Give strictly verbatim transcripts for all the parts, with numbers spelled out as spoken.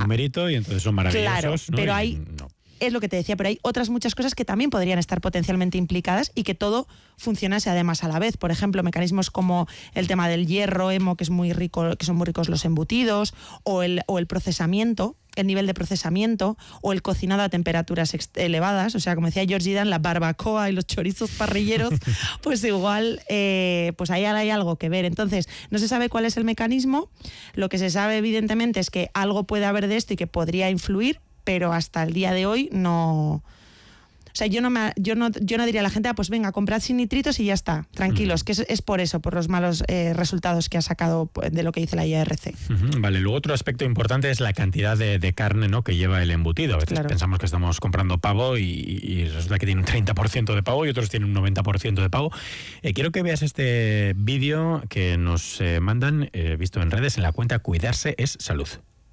numerito y entonces son maravillosos. Claro, ¿no? pero Y, hay... no. Es lo que te decía, pero hay otras muchas cosas que también podrían estar potencialmente implicadas y que todo funcionase además a la vez. Por ejemplo, mecanismos como el tema del hierro, hemo, que es muy rico, que son muy ricos los embutidos, o el, o el procesamiento, el nivel de procesamiento, o el cocinado a temperaturas elevadas. O sea, como decía George Dan, la barbacoa y los chorizos parrilleros, pues igual, eh, pues ahí hay algo que ver. Entonces, no se sabe cuál es el mecanismo. Lo que se sabe, evidentemente, es que algo puede haber de esto y que podría influir, pero hasta el día de hoy no... O sea, yo no, me, yo no, yo no diría a la gente, ah, pues venga, comprad sin nitritos y ya está, tranquilos, uh-huh. que es, es por eso, por los malos eh, resultados que ha sacado de lo que dice la I A R C. Uh-huh. Vale, luego otro aspecto importante es la cantidad de, de carne, ¿no?, que lleva el embutido. A veces claro. pensamos que estamos comprando pavo y, y resulta que tiene un treinta por ciento de pavo y otros tienen un noventa por ciento de pavo. Eh, quiero que veas este vídeo que nos eh, mandan, eh, visto en redes, en la cuenta Cuidarse es Salud.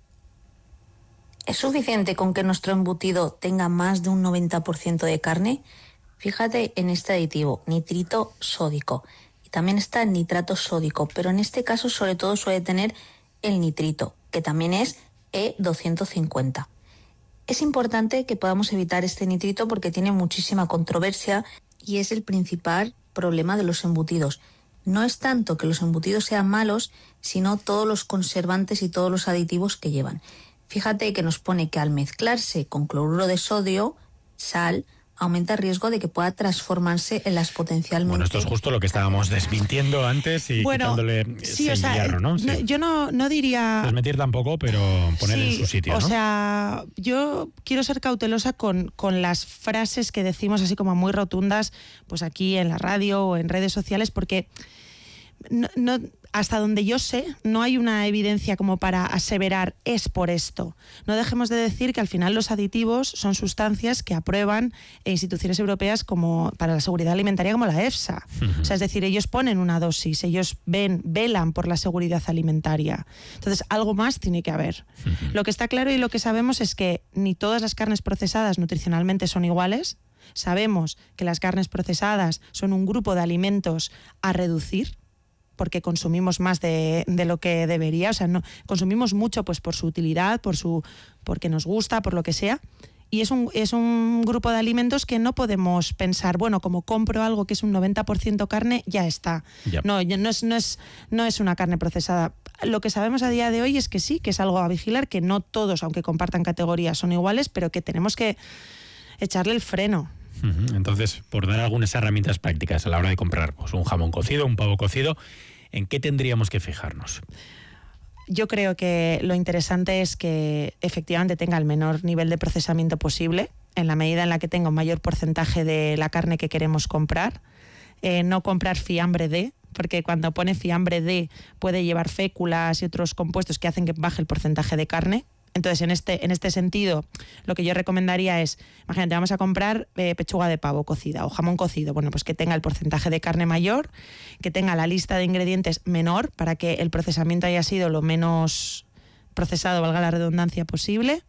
¿Es suficiente con que nuestro embutido tenga más de un noventa por ciento de carne? Fíjate en este aditivo, nitrito sódico. Y también está el nitrato sódico, pero en este caso sobre todo suele tener el nitrito, que también es E doscientos cincuenta. Es importante que podamos evitar este nitrito porque tiene muchísima controversia y es el principal problema de los embutidos. No es tanto que los embutidos sean malos, sino todos los conservantes y todos los aditivos que llevan. Fíjate que nos pone que al mezclarse con cloruro de sodio, sal, aumenta el riesgo de que pueda transformarse en las potencialmente... Bueno, esto es justo lo que estábamos desmintiendo antes y bueno, quitándole sí, el o sea, hierro, ¿no? Sí. no yo no, no diría... Desmentir tampoco, pero poner sí, en su sitio, o ¿no? O sea, yo quiero ser cautelosa con, con las frases que decimos así como muy rotundas, pues aquí en la radio o en redes sociales, porque... No, no, hasta donde yo sé, no hay una evidencia como para aseverar es por esto. No dejemos de decir que al final los aditivos son sustancias que aprueban instituciones europeas como para la seguridad alimentaria como la EFSA. Uh-huh. O sea, es decir, ellos ponen una dosis, ellos ven, velan por la seguridad alimentaria. Entonces, algo más tiene que haber. Uh-huh. Lo que está claro y lo que sabemos es que ni todas las carnes procesadas nutricionalmente son iguales. Sabemos que las carnes procesadas son un grupo de alimentos a reducir, porque consumimos más de, de lo que debería, o sea, no, consumimos mucho pues por su utilidad, por su, porque nos gusta, por lo que sea, y es un, es un grupo de alimentos que no podemos pensar, bueno, como compro algo que es un noventa por ciento carne, ya está. Yep. No, no es, no es, no es una carne procesada. Lo que sabemos a día de hoy es que sí, que es algo a vigilar, que no todos, aunque compartan categorías, son iguales, pero que tenemos que echarle el freno. Entonces, por dar algunas herramientas prácticas a la hora de comprar pues, un jamón cocido, un pavo cocido, ¿en qué tendríamos que fijarnos? Yo creo que lo interesante es que efectivamente tenga el menor nivel de procesamiento posible, en la medida en la que tenga un mayor porcentaje de la carne que queremos comprar. Eh, no comprar fiambre de, porque cuando pone fiambre de puede llevar féculas y otros compuestos que hacen que baje el porcentaje de carne. Entonces, en este, en este sentido, lo que yo recomendaría es, imagínate, vamos a comprar eh, pechuga de pavo cocida o jamón cocido, bueno, pues que tenga el porcentaje de carne mayor, que tenga la lista de ingredientes menor para que el procesamiento haya sido lo menos procesado, valga la redundancia, posible.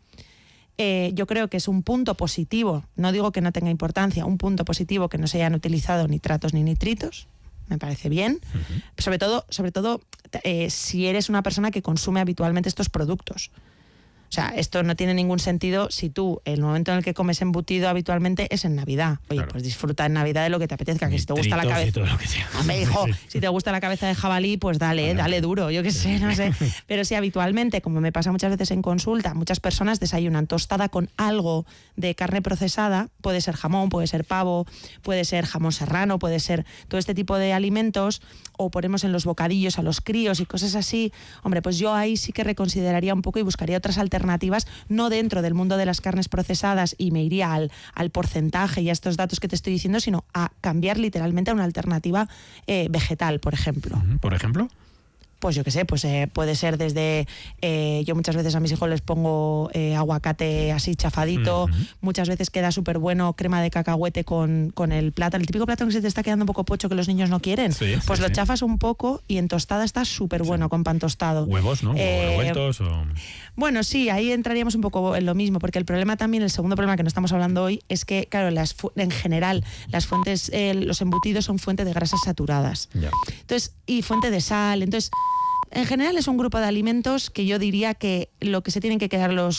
Eh, yo creo que es un punto positivo, no digo que no tenga importancia, un punto positivo que no se hayan utilizado nitratos ni nitritos, me parece bien, uh-huh. sobre todo, sobre todo eh, si eres una persona que consume habitualmente estos productos. O sea, esto no tiene ningún sentido si tú, el momento en el que comes embutido habitualmente es en Navidad. Oye, claro. Pues disfruta en Navidad de lo que te apetezca, que si te gusta la cabeza... Hombre, hijo, si te gusta la cabeza de jabalí, pues dale, bueno, dale duro, yo qué sé, no sé. Pero si habitualmente, como me pasa muchas veces en consulta, muchas personas desayunan tostada con algo de carne procesada, puede ser jamón, puede ser pavo, puede ser jamón serrano, puede ser todo este tipo de alimentos, o ponemos en los bocadillos a los críos y cosas así, hombre, pues yo ahí sí que reconsideraría un poco y buscaría otras alternativas alternativas, no dentro del mundo de las carnes procesadas y me iría al, al porcentaje y a estos datos que te estoy diciendo, sino a cambiar literalmente a una alternativa eh, vegetal, por ejemplo. ¿Por ejemplo? Pues yo qué sé, pues eh, puede ser desde, eh, yo muchas veces a mis hijos les pongo eh, aguacate así chafadito, uh-huh. muchas veces queda súper bueno crema de cacahuete con, con el plátano, el típico plátano que se te está quedando un poco pocho que los niños no quieren, sí, pues sí, lo sí. chafas un poco y en tostada está súper bueno sí. con pan tostado. Huevos, ¿no? Eh, revueltos o... Bueno, sí, ahí entraríamos un poco en lo mismo, porque el problema también, el segundo problema que no estamos hablando hoy, es que, claro, las fu- en general, las fuentes, eh, los embutidos son fuente de grasas saturadas. Ya. Entonces, y fuente de sal, entonces... En general es un grupo de alimentos que yo diría que lo que se tienen que quedar los